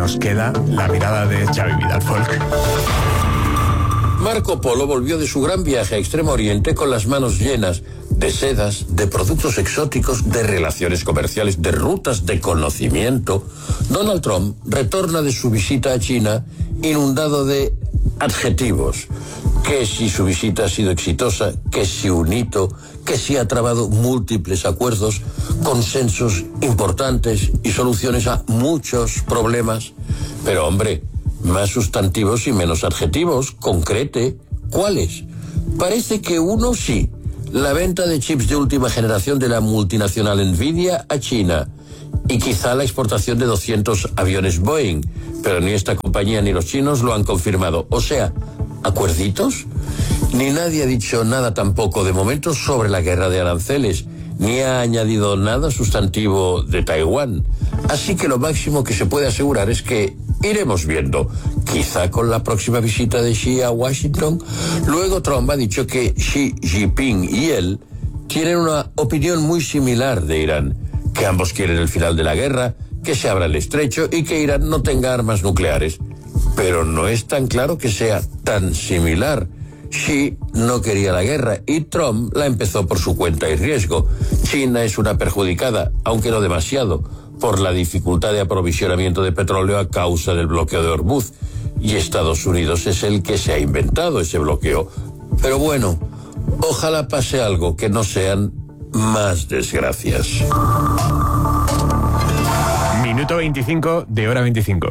nos queda la mirada de Xavi Vidal Folk. Marco Polo volvió de su gran viaje a Extremo Oriente con las manos llenas de sedas, de productos exóticos, de relaciones comerciales, de rutas de conocimiento. Donald Trump retorna de su visita a China inundado de adjetivos. Que si su visita ha sido exitosa, que si un hito, que si ha trabado múltiples acuerdos, consensos importantes y soluciones a muchos problemas. Pero hombre, más sustantivos y menos adjetivos, concrete. ¿Cuáles? Parece que uno sí, la venta de chips de última generación de la multinacional Nvidia a China y quizá la exportación de 200 aviones Boeing, pero ni esta compañía ni los chinos lo han confirmado. O sea, ¿acuerditos? Ni nadie ha dicho nada tampoco de momento sobre la guerra de aranceles, ni ha añadido nada sustantivo de Taiwán. Así que lo máximo que se puede asegurar es que iremos viendo, quizá con la próxima visita de Xi a Washington. Luego Trump ha dicho que Xi Jinping y él tienen una opinión muy similar de Irán, que ambos quieren el final de la guerra, que se abra el estrecho y que Irán no tenga armas nucleares. Pero no es tan claro que sea tan similar. Xi no quería la guerra y Trump la empezó por su cuenta y riesgo. China es una perjudicada, aunque no demasiado, por la dificultad de aprovisionamiento de petróleo a causa del bloqueo de Hormuz. Y Estados Unidos es el que se ha inventado ese bloqueo. Pero bueno, ojalá pase algo, que no sean más desgracias. Minuto 25 de hora 25.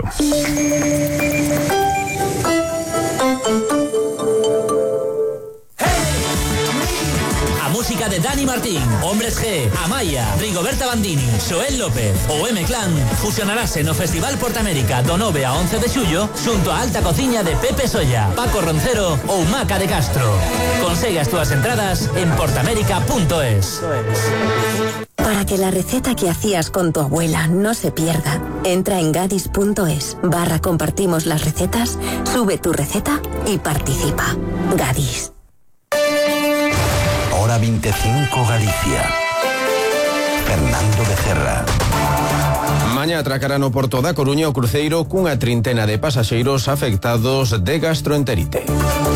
Música de Dani Martín, Hombres G, Amaya, Rigoberta Bandini, Xoel López o M-Clan fusionarase no Festival Portamérica do 9 a 11 de xullo xunto a alta cociña de Pepe Solla, Paco Roncero ou Maca de Castro. Consegue as túas entradas en portamérica.es. Para que la receta que hacías con tu abuela no se pierda, entra en gadis.es/compartimos las recetas, sube tu receta y participa. Gadis. Hora 25 Galicia. Fernando Becerra. Mañá atracará no Porto da Coruña o cruceiro cunha trintena de pasaxeiros afectados de gastroenterite.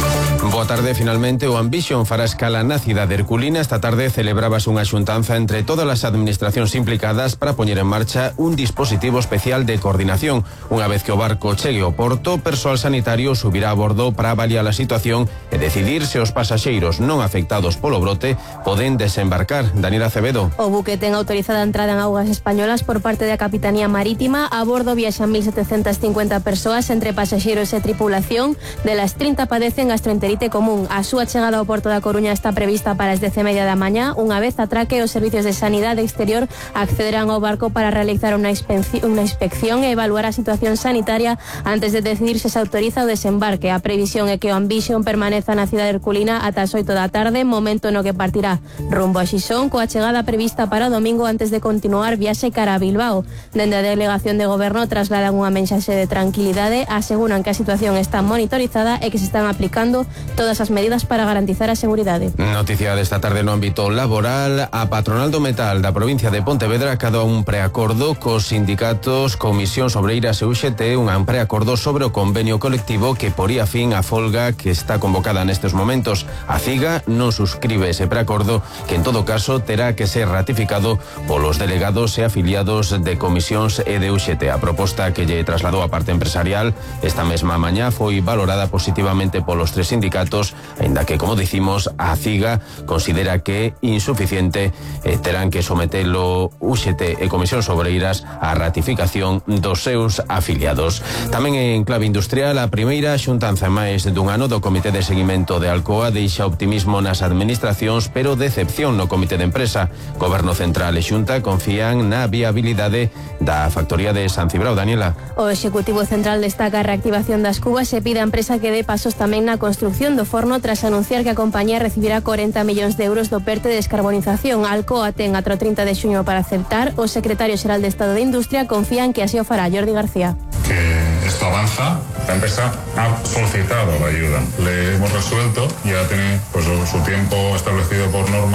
Boa tarde, finalmente o Ambition fará escala na cidade herculina. Esta tarde celebrábase unha xuntanza entre todas as administracións implicadas para poñer en marcha un dispositivo especial de coordinación. Unha vez que o barco chegue ao porto, persoal sanitario subirá a bordo para avaliar a situación e decidir se os pasaxeiros non afectados polo brote poden desembarcar. Daniela Acevedo. O buque ten autorizada a entrada en augas españolas por parte da Capitanía Marítima. A bordo viaxan 1.750 persoas entre pasaxeiros e tripulación. De las 30 padecen gastroenterite común. A súa chegada ao Porto da Coruña está prevista para as 10:30 da mañá. Unha vez atraque, os servicios de sanidade exterior accederán ao barco para realizar unha inspección e evaluar a situación sanitaria antes de decidir se autoriza o desembarque. A previsión é que o Ambition permaneza na cidade herculina ata as 8 da tarde, momento no que partirá rumbo a Xixón, coa chegada prevista para o domingo antes de continuar viaxe cara a Bilbao. Dende a delegación de goberno trasladan unha mensaxe de tranquilidade, aseguran que a situación está monitorizada e que se están aplicando todas as medidas para garantizar a seguridade. Noticia desta tarde no ámbito laboral. A patronal do metal da provincia de Pontevedra acadou un preacordo cos sindicatos Comisións Obreiras e UGT, un preacordo sobre o convenio colectivo que poría fin á folga que está convocada nestes momentos. A CIGA non suscribe ese preacordo, que en todo caso terá que ser ratificado polos delegados e afiliados de Comisións e de UGT. A proposta que lle trasladou a parte empresarial esta mesma mañá foi valorada positivamente polos tres sindicatos, aínda que, como dicimos, a CIGA considera que é insuficiente e terán que sometelo UGT e Comisións Obreiras á ratificación dos seus afiliados. Tamén en clave industrial, a primeira xuntanza en máis dun ano do Comité de Seguimento de Alcoa deixa optimismo nas administracións, pero decepción no Comité de Empresa. Goberno Central e Xunta confían na viabilidade da factoría de San Cibrao. Daniela. O Executivo Central destaca a reactivación das cubas e pide a empresa que dé pasos tamén na construción do forno tras anunciar que a compañía recibirá 40 millóns de euros do PERTE de descarbonización. Alcoa ten ata o 30 de xuño para aceptar. O secretario xeral de Estado de Industria confía en que así o fará. Jordi García. Que esto avanza, la empresa ha solicitado la ayuda. Le hemos resuelto, ya tiene pues su tiempo establecido por norma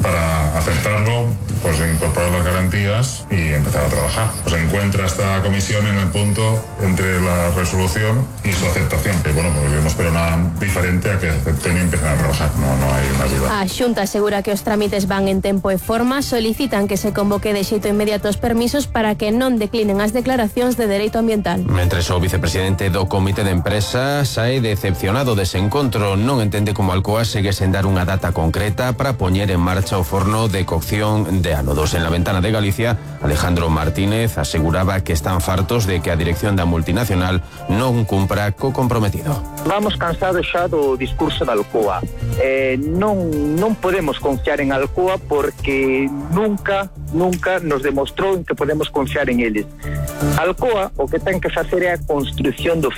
para aceptarlo, pues incorporar las garantías y empezar a trabajar. Pues se encuentra esta comisión en el punto entre la resolución y su aceptación. Y bueno, pues yo no espero nada diferente a que acepten y empiecen a trabajar. No hay una duda. A Xunta asegura que os trámites van en tempo e forma, solicitan que se convoque de xeito inmediato os permisos para que non declinen as declaracións de dereito ambiental. Mentres o vicepresidente do Comité de Empresa sae decepcionado dese encontro, non entende como Alcoa segue sen dar unha data concreta para poñer en marcha o forno de cocción de ánodos. En la Ventana de Galicia, Alejandro Martínez aseguraba que están fartos de que a dirección da multinacional non cumpra co comprometido. Vamos cansados xa do discurso da Alcoa. Non podemos confiar en Alcoa porque nunca nos demostrou que podemos confiar en eles. Alcoa o que ten que facer é a construción do